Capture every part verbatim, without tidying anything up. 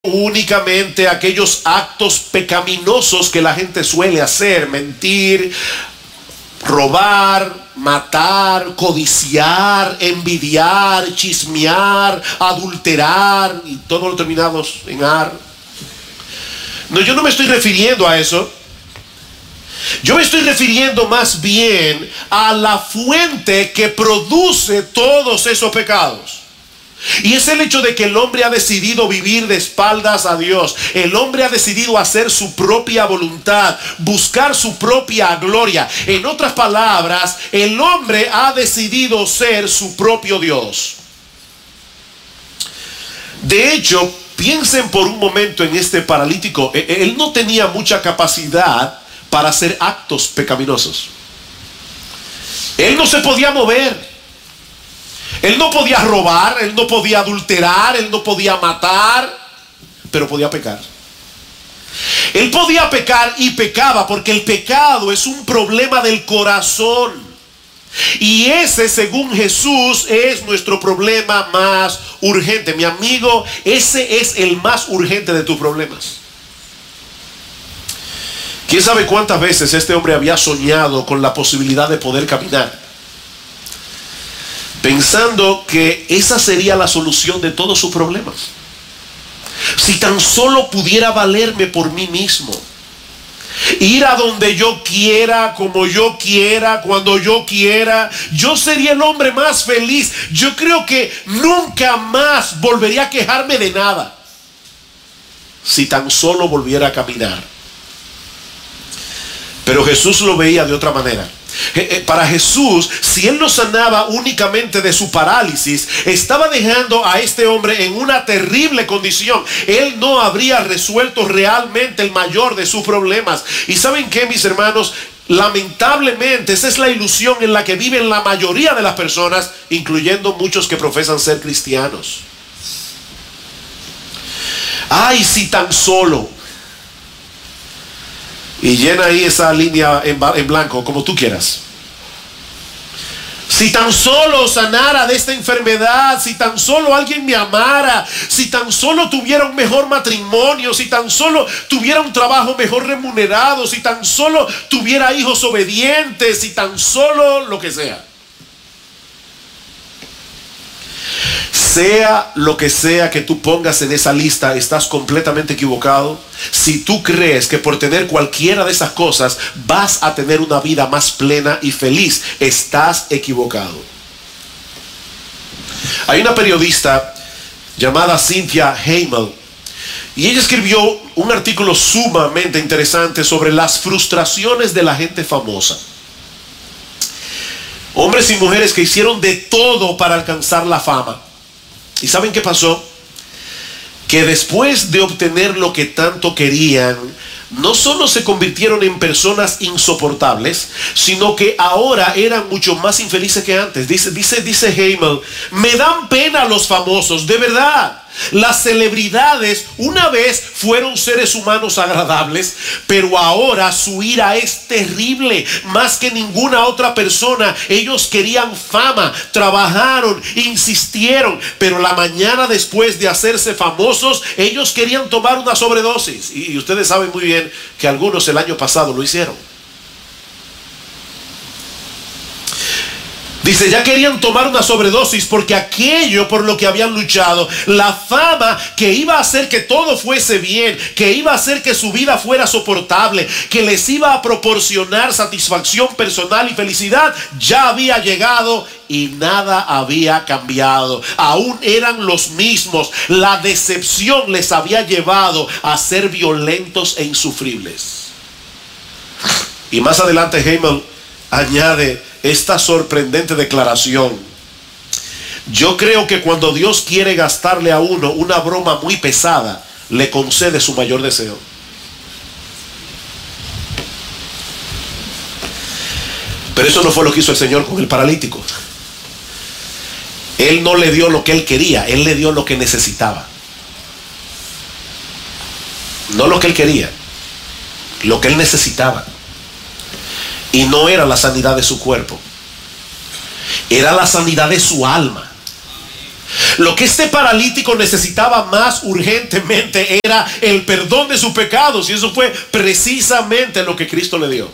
únicamente aquellos actos pecaminosos que la gente suele hacer: mentir, robar, matar, codiciar, envidiar, chismear, adulterar y todo lo terminados en ar. No, yo no me estoy refiriendo a eso. Yo me estoy refiriendo más bien a la fuente que produce todos esos pecados. Y es el hecho de que el hombre ha decidido vivir de espaldas a Dios. El hombre ha decidido hacer su propia voluntad, buscar su propia gloria. En otras palabras, el hombre ha decidido ser su propio Dios. De hecho, piensen por un momento en este paralítico. Él no tenía mucha capacidad para hacer actos pecaminosos. Él no se podía mover. Él no podía robar, él no podía adulterar, él no podía matar, pero podía pecar. Él podía pecar y pecaba, porque el pecado es un problema del corazón. Y ese, según Jesús, es nuestro problema más urgente. Mi amigo, ese es el más urgente de tus problemas. ¿Quién sabe cuántas veces este hombre había soñado con la posibilidad de poder caminar, pensando que esa sería la solución de todos sus problemas? Si tan solo pudiera valerme por mí mismo, ir a donde yo quiera, como yo quiera, cuando yo quiera, yo sería el hombre más feliz. Yo creo que nunca más volvería a quejarme de nada, si tan solo volviera a caminar. Pero Jesús lo veía de otra manera. Para Jesús, si él lo sanaba únicamente de su parálisis, estaba dejando a este hombre en una terrible condición. Él no habría resuelto realmente el mayor de sus problemas. Y ¿saben qué, mis hermanos? Lamentablemente esa es la ilusión en la que viven la mayoría de las personas, incluyendo muchos que profesan ser cristianos. Ay, si tan solo. Y llena ahí esa línea en, en blanco, como tú quieras. Si tan solo sanara de esta enfermedad, si tan solo alguien me amara, si tan solo tuviera un mejor matrimonio, si tan solo tuviera un trabajo mejor remunerado, si tan solo tuviera hijos obedientes, si tan solo lo que sea. Sea lo que sea que tú pongas en esa lista, estás completamente equivocado. Si tú crees que por tener cualquiera de esas cosas vas a tener una vida más plena y feliz, estás equivocado. Hay una periodista llamada Cynthia Hamel, y ella escribió un artículo sumamente interesante sobre las frustraciones de la gente famosa. Hombres y mujeres que hicieron de todo para alcanzar la fama. ¿Y saben qué pasó? Que después de obtener lo que tanto querían, no solo se convirtieron en personas insoportables, sino que ahora eran mucho más infelices que antes. Dice, dice, dice Hamel, me dan pena los famosos, de verdad. Las celebridades una vez fueron seres humanos agradables, pero ahora su ira es terrible. Más que ninguna otra persona, ellos querían fama, trabajaron, insistieron, pero la mañana después de hacerse famosos, ellos querían tomar una sobredosis. Y ustedes saben muy bien que algunos el año pasado lo hicieron. Dice, ya querían tomar una sobredosis porque aquello por lo que habían luchado, la fama que iba a hacer que todo fuese bien, que iba a hacer que su vida fuera soportable, que les iba a proporcionar satisfacción personal y felicidad, ya había llegado y nada había cambiado. Aún eran los mismos. La decepción les había llevado a ser violentos e insufribles. Y más adelante Hamel añade esta sorprendente declaración: yo creo que cuando Dios quiere gastarle a uno una broma muy pesada, le concede su mayor deseo. Pero eso no fue lo que hizo el Señor con el paralítico. Él no le dio lo que él quería, él le dio lo que necesitaba. No lo que él quería, lo que él necesitaba. Y no era la sanidad de su cuerpo, era la sanidad de su alma. Lo que este paralítico necesitaba más urgentemente era el perdón de sus pecados, y eso fue precisamente lo que Cristo le dio.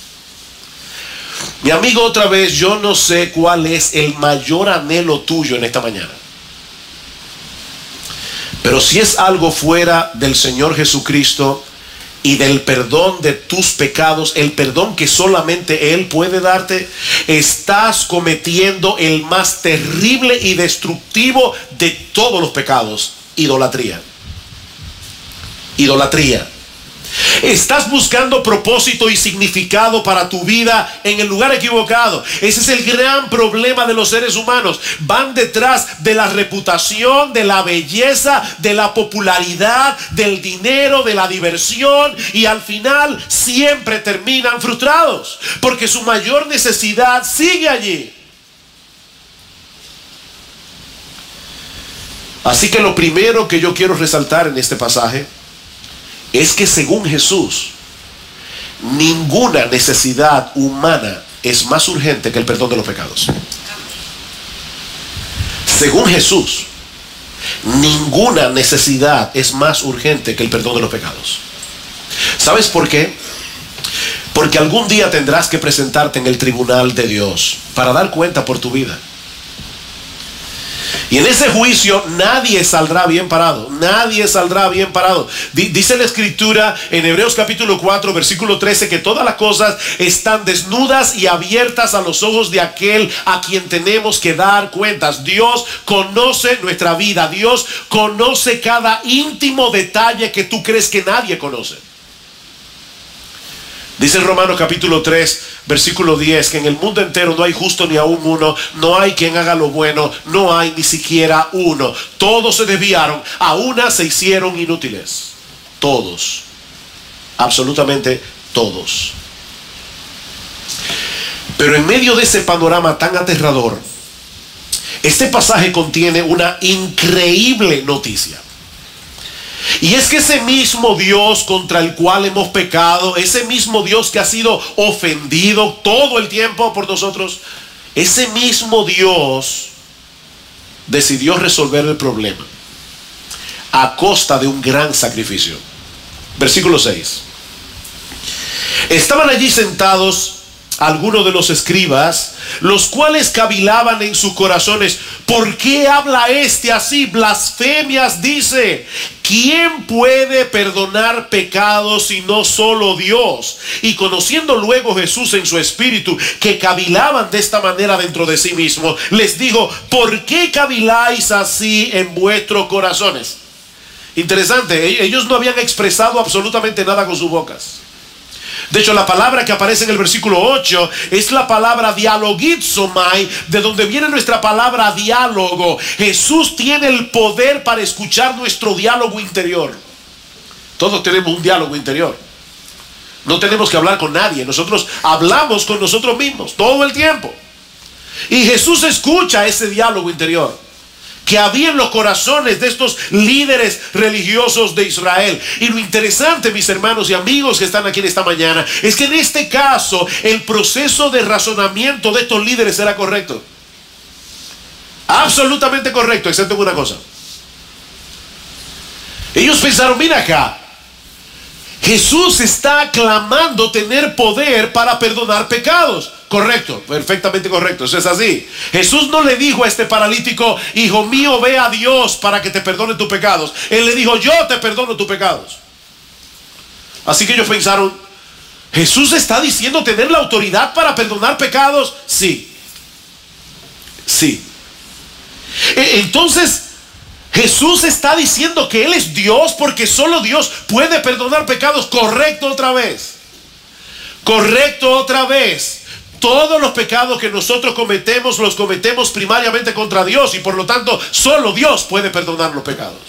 Mi amigo, otra vez, yo no sé cuál es el mayor anhelo tuyo en esta mañana, pero si es algo fuera del Señor Jesucristo y del perdón de tus pecados, el perdón que solamente Él puede darte, estás cometiendo el más terrible y destructivo de todos los pecados: idolatría. Idolatría. Estás buscando propósito y significado para tu vida en el lugar equivocado. Ese es el gran problema de los seres humanos. Van detrás de la reputación, de la belleza, de la popularidad, del dinero, de la diversión, y al final siempre terminan frustrados porque su mayor necesidad sigue allí. Así que lo primero que yo quiero resaltar en este pasaje es que según Jesús, ninguna necesidad humana es más urgente que el perdón de los pecados. Según Jesús, ninguna necesidad es más urgente que el perdón de los pecados. ¿Sabes por qué? Porque algún día tendrás que presentarte en el tribunal de Dios para dar cuenta por tu vida. Y en ese juicio nadie saldrá bien parado. Nadie saldrá bien parado. Dice la Escritura en Hebreos capítulo cuatro versículo trece que todas las cosas están desnudas y abiertas a los ojos de aquel a quien tenemos que dar cuentas. Dios conoce nuestra vida. Dios conoce cada íntimo detalle que tú crees que nadie conoce. Dice en Romanos capítulo tres versículo diez que en el mundo entero no hay justo ni aún uno, no hay quien haga lo bueno, no hay ni siquiera uno. Todos se desviaron, a una se hicieron inútiles. Todos, absolutamente todos. Pero en medio de ese panorama tan aterrador, este pasaje contiene una increíble noticia. Y es que ese mismo Dios contra el cual hemos pecado, ese mismo Dios que ha sido ofendido todo el tiempo por nosotros, ese mismo Dios decidió resolver el problema a costa de un gran sacrificio. Versículo seis. Estaban allí sentados algunos de los escribas, los cuales cavilaban en sus corazones: ¿por qué habla este así? Blasfemias dice. ¿Quién puede perdonar pecados si no solo Dios? Y conociendo luego Jesús en su espíritu que cavilaban de esta manera dentro de sí mismo, les dijo: ¿por qué caviláis así en vuestros corazones? Interesante, ellos no habían expresado absolutamente nada con sus bocas. De hecho, la palabra que aparece en el versículo ocho es la palabra dialogizomai, de donde viene nuestra palabra diálogo. Jesús tiene el poder para escuchar nuestro diálogo interior. Todos tenemos un diálogo interior. No tenemos que hablar con nadie. Nosotros hablamos con nosotros mismos todo el tiempo. Y Jesús escucha ese diálogo interior que había en los corazones de estos líderes religiosos de Israel. Y lo interesante, mis hermanos y amigos que están aquí en esta mañana, es que en este caso el proceso de razonamiento de estos líderes era correcto. Absolutamente correcto, excepto en una cosa. Ellos pensaron: mira acá, Jesús está clamando tener poder para perdonar pecados. Correcto, perfectamente correcto, eso es así. Jesús no le dijo a este paralítico: hijo mío, ve a Dios para que te perdone tus pecados. Él le dijo: yo te perdono tus pecados. Así que ellos pensaron: ¿Jesús está diciendo tener la autoridad para perdonar pecados? Sí. Sí. Entonces, Jesús está diciendo que Él es Dios porque solo Dios puede perdonar pecados. Correcto otra vez. Correcto otra vez. Todos los pecados que nosotros cometemos los cometemos primariamente contra Dios, y por lo tanto solo Dios puede perdonar los pecados.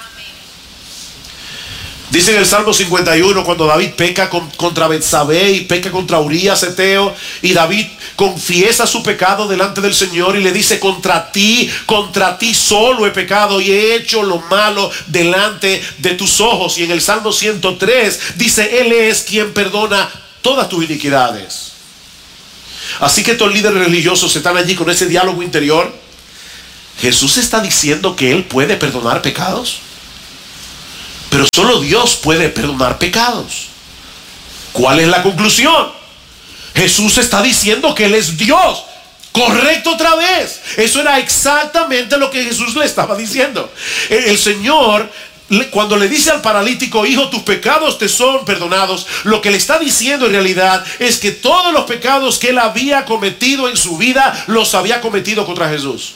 Dice en el Salmo cincuenta y uno, cuando David peca con, contra Betsabé y peca contra Urías Eteo, y David confiesa su pecado delante del Señor y le dice: contra ti, contra ti solo he pecado y he hecho lo malo delante de tus ojos. Y en el Salmo ciento tres dice: Él es quien perdona todas tus iniquidades. Así que estos líderes religiosos están allí con ese diálogo interior. Jesús está diciendo que Él puede perdonar pecados. Pero solo Dios puede perdonar pecados. ¿Cuál es la conclusión? Jesús está diciendo que Él es Dios. Correcto otra vez. Eso era exactamente lo que Jesús le estaba diciendo. El Señor, cuando le dice al paralítico: hijo, tus pecados te son perdonados, lo que le está diciendo en realidad es que todos los pecados que él había cometido en su vida los había cometido contra Jesús.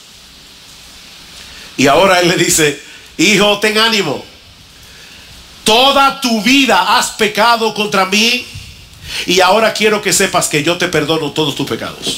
Y ahora él le dice: hijo, ten ánimo, toda tu vida has pecado contra mí, y ahora quiero que sepas que yo te perdono todos tus pecados.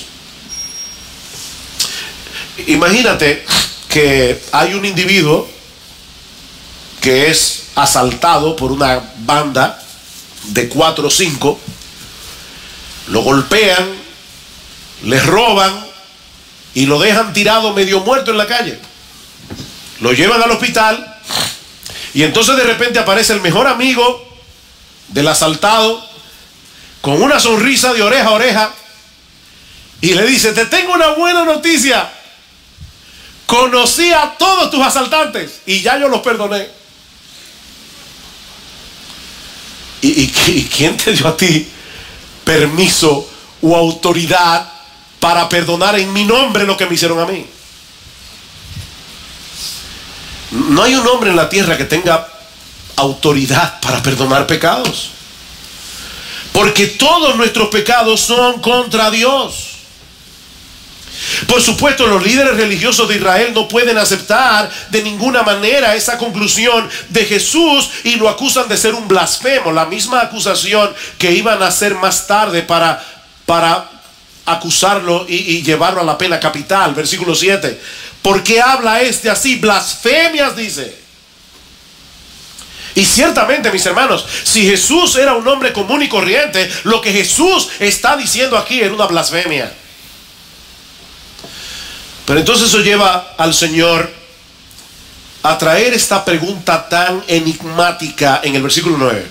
Imagínate que hay un individuo que es asaltado por una banda de cuatro o cinco, lo golpean, le roban y lo dejan tirado medio muerto en la calle. Lo llevan al hospital y entonces de repente aparece el mejor amigo del asaltado con una sonrisa de oreja a oreja y le dice: te tengo una buena noticia, conocí a todos tus asaltantes y ya yo los perdoné. ¿Y, y, y quién te dio a ti permiso o autoridad para perdonar en mi nombre lo que me hicieron a mí? No hay un hombre en la tierra que tenga autoridad para perdonar pecados, porque todos nuestros pecados son contra Dios. Por supuesto, los líderes religiosos de Israel no pueden aceptar de ninguna manera esa conclusión de Jesús y lo acusan de ser un blasfemo, la misma acusación que iban a hacer más tarde para, para acusarlo y, y llevarlo a la pena capital. Versículo siete: ¿por qué habla este así? Blasfemias, dice. Y ciertamente, mis hermanos, si Jesús era un hombre común y corriente, lo que Jesús está diciendo aquí era una blasfemia. Pero entonces eso lleva al Señor a traer esta pregunta tan enigmática en el versículo nueve.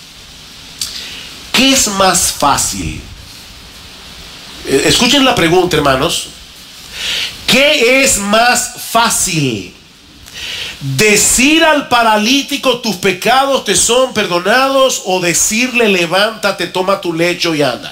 ¿Qué es más fácil? Escuchen la pregunta, hermanos. ¿Qué es más fácil? ¿Decir al paralítico tus pecados te son perdonados, o decirle levántate, toma tu lecho y anda?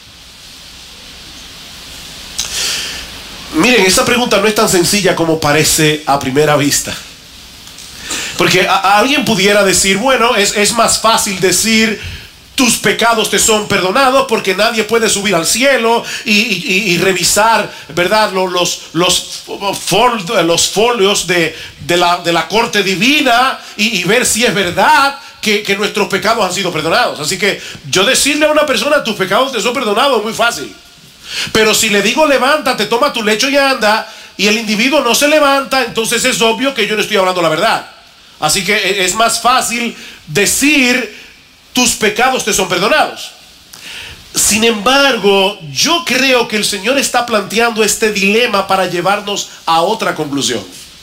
Miren, esta pregunta no es tan sencilla como parece a primera vista. Porque a, a alguien pudiera decir, bueno, es, es más fácil decir tus pecados te son perdonados porque nadie puede subir al cielo y, y, y revisar, ¿verdad?, los, los, los, fol, los folios de, de, la, de la corte divina y, y ver si es verdad que, que nuestros pecados han sido perdonados. Así que yo decirle a una persona tus pecados te son perdonados es muy fácil. Pero si le digo levántate, toma tu lecho y anda, y el individuo no se levanta, entonces es obvio que yo no estoy hablando la verdad. Así que es más fácil decir tus pecados te son perdonados. Sin embargo, yo creo que el Señor está planteando este dilema para llevarnos a otra conclusión.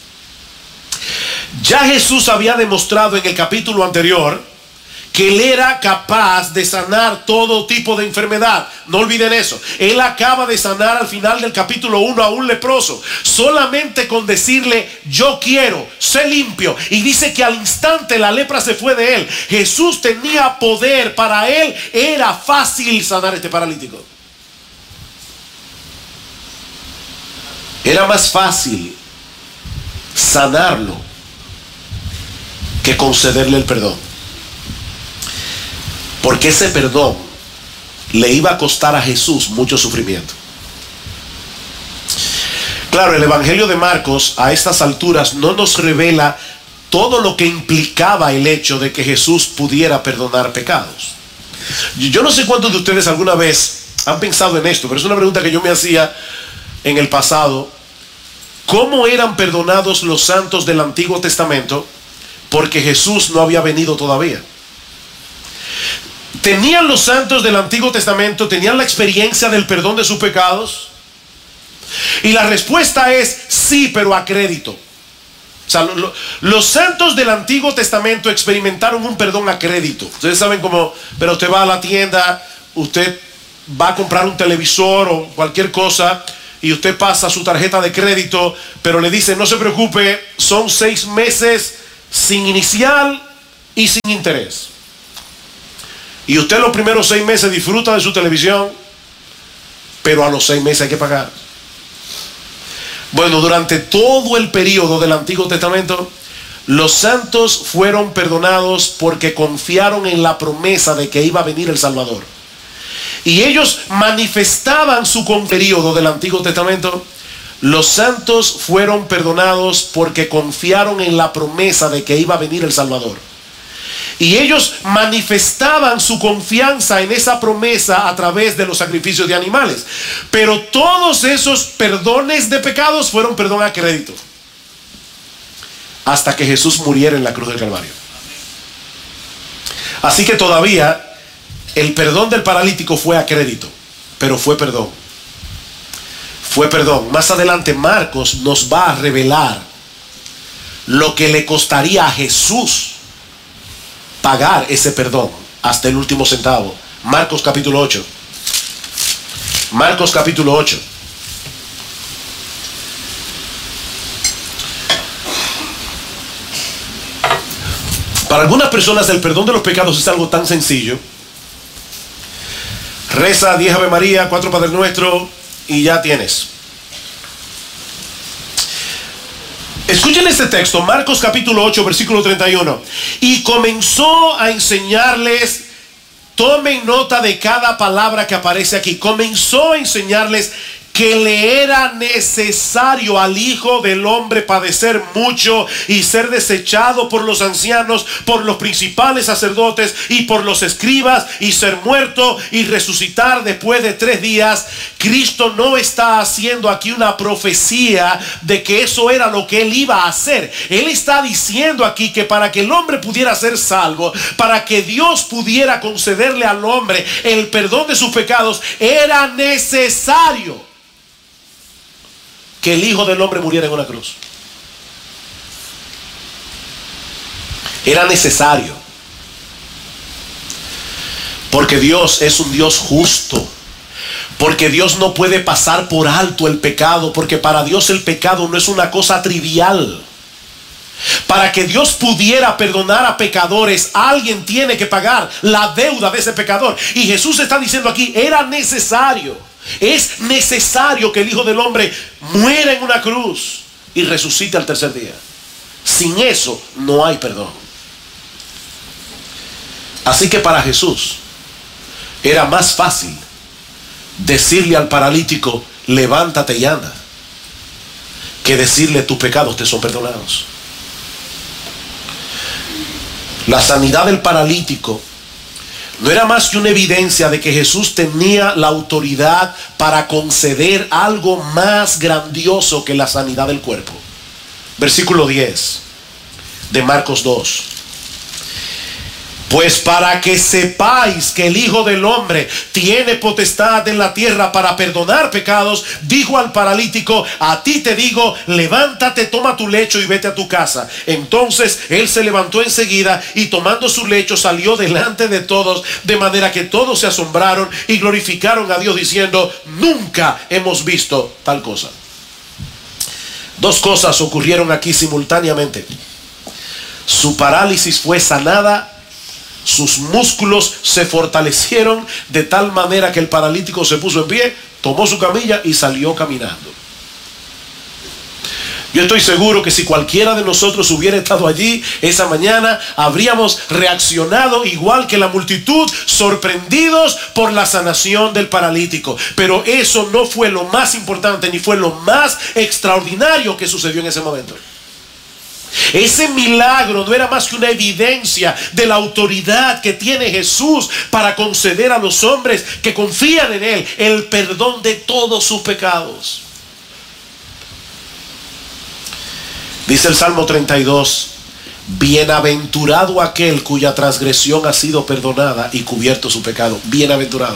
Ya Jesús había demostrado en el capítulo anterior que Él era capaz de sanar todo tipo de enfermedad. No olviden eso. Él acaba de sanar al final del capítulo uno a un leproso, solamente con decirle yo quiero, sé limpio. Y dice que al instante la lepra se fue de él. Jesús tenía poder. Para Él era fácil sanar a este paralítico. Era más fácil sanarlo que concederle el perdón, porque ese perdón le iba a costar a Jesús mucho sufrimiento. Claro, el Evangelio de Marcos a estas alturas no nos revela todo lo que implicaba el hecho de que Jesús pudiera perdonar pecados. Yo no sé cuántos de ustedes alguna vez han pensado en esto, pero es una pregunta que yo me hacía en el pasado. ¿Cómo eran perdonados los santos del Antiguo Testamento? Porque Jesús no había venido todavía. ¿Tenían los santos del Antiguo Testamento, tenían la experiencia del perdón de sus pecados? Y la respuesta es sí, pero a crédito. O sea, lo, lo, los santos del Antiguo Testamento experimentaron un perdón a crédito. Ustedes saben cómo, pero usted va a la tienda, usted va a comprar un televisor o cualquier cosa, y usted pasa su tarjeta de crédito, pero le dice, no se preocupe, son seis meses sin inicial y sin interés. Y usted los primeros seis meses disfruta de su televisión, pero a los seis meses hay que pagar. Bueno, durante todo el periodo del Antiguo Testamento, los santos fueron perdonados porque confiaron en la promesa de que iba a venir el Salvador. Y ellos manifestaban su periodo del Antiguo Testamento. Los santos fueron perdonados porque confiaron en la promesa de que iba a venir el Salvador. Y ellos manifestaban su confianza en esa promesa a través de los sacrificios de animales. Pero todos esos perdones de pecados fueron perdón a crédito, hasta que Jesús muriera en la cruz del Calvario. Así que todavía el perdón del paralítico fue a crédito, pero fue perdón. Fue perdón. Más adelante Marcos nos va a revelar lo que le costaría a Jesús pagar ese perdón hasta el último centavo. Marcos capítulo ocho. Marcos capítulo ocho. Para algunas personas el perdón de los pecados es algo tan sencillo. Reza diez Ave María, cuatro Padre Nuestro y ya tienes. Escuchen este texto, Marcos capítulo ocho, versículo treinta y uno. Y comenzó a enseñarles, tomen nota de cada palabra que aparece aquí. Comenzó a enseñarles que le era necesario al Hijo del Hombre padecer mucho y ser desechado por los ancianos, por los principales sacerdotes y por los escribas, y ser muerto y resucitar después de tres días. Cristo no está haciendo aquí una profecía de que eso era lo que él iba a hacer. Él está diciendo aquí que para que el hombre pudiera ser salvo, para que Dios pudiera concederle al hombre el perdón de sus pecados, era necesario que el Hijo del Hombre muriera en una cruz. Era necesario, porque Dios es un Dios justo, porque Dios no puede pasar por alto el pecado, porque para Dios el pecado no es una cosa trivial. Para que Dios pudiera perdonar a pecadores, alguien tiene que pagar la deuda de ese pecador. Y Jesús está diciendo aquí, era necesario. Es necesario que el Hijo del Hombre muera en una cruz y resucite al tercer día. Sin eso no hay perdón. Así que para Jesús era más fácil decirle al paralítico, levántate y anda, que decirle, tus pecados te son perdonados. La sanidad del paralítico no era más que una evidencia de que Jesús tenía la autoridad para conceder algo más grandioso que la sanidad del cuerpo. Versículo diez de Marcos dos. Pues para que sepáis que el Hijo del Hombre tiene potestad en la tierra para perdonar pecados, dijo al paralítico, a ti te digo, levántate, toma tu lecho y vete a tu casa. Entonces él se levantó enseguida y tomando su lecho salió delante de todos, de manera que todos se asombraron y glorificaron a Dios diciendo, nunca hemos visto tal cosa. Dos cosas ocurrieron aquí simultáneamente. Su parálisis fue sanada. Sus músculos se fortalecieron de tal manera que el paralítico se puso en pie, tomó su camilla y salió caminando. Yo estoy seguro que si cualquiera de nosotros hubiera estado allí esa mañana, habríamos reaccionado igual que la multitud, sorprendidos por la sanación del paralítico. Pero eso no fue lo más importante ni fue lo más extraordinario que sucedió en ese momento. Ese milagro no era más que una evidencia de la autoridad que tiene Jesús para conceder a los hombres que confían en Él el perdón de todos sus pecados. Dice el Salmo treinta y dos, bienaventurado aquel cuya transgresión ha sido perdonada y cubierto su pecado. Bienaventurado.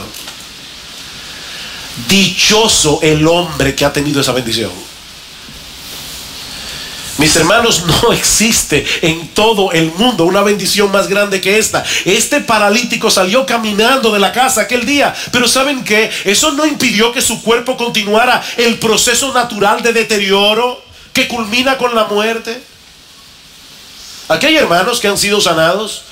Dichoso el hombre que ha tenido esa bendición. Mis hermanos, no existe en todo el mundo una bendición más grande que esta. Este paralítico salió caminando de la casa aquel día, pero ¿saben qué? Eso no impidió que su cuerpo continuara el proceso natural de deterioro que culmina con la muerte. Aquí hay hermanos que han sido sanados